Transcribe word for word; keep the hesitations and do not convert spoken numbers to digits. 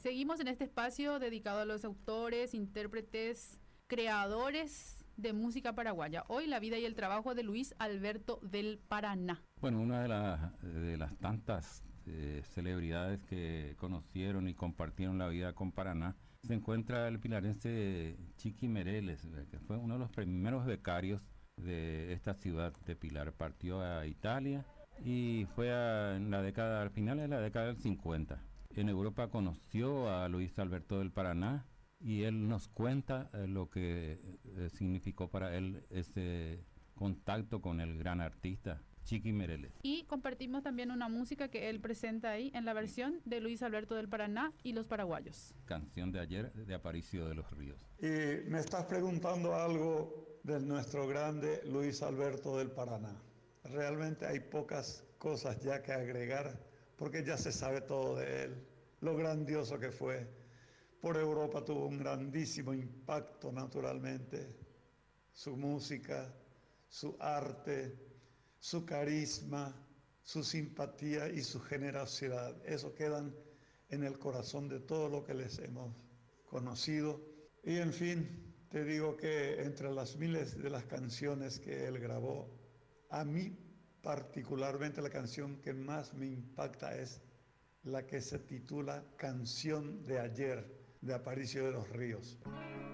Seguimos en este espacio dedicado a los autores, intérpretes, creadores de música paraguaya. Hoy la vida y el trabajo de Luis Alberto del Paraná. Bueno, una de, la, de las tantas eh, celebridades que conocieron y compartieron la vida con Paraná se encuentra el pilarense Chiqui Mereles, que fue uno de los primeros becarios de esta ciudad de Pilar. Partió a Italia y fue a, en la década, al final de la década del cincuenta. En Europa conoció a Luis Alberto del Paraná y él nos cuenta eh, lo que eh, significó para él ese contacto con el gran artista Chiqui Mereles. Y compartimos también una música que él presenta ahí en la versión de Luis Alberto del Paraná y los paraguayos. Canción de ayer de Aparicio de los Ríos. Y me estás preguntando algo de nuestro grande Luis Alberto del Paraná. Realmente hay pocas cosas ya que agregar porque ya se sabe todo de él, lo grandioso que fue. Por Europa tuvo un grandísimo impacto naturalmente, su música, su arte, su carisma, su simpatía y su generosidad. Eso quedan en el corazón de todo lo que les hemos conocido. Y en fin, te digo que entre las miles de las canciones que él grabó, a mí particularmente la canción que más me impacta es la que se titula Canción de Ayer, de Aparicio de los Ríos.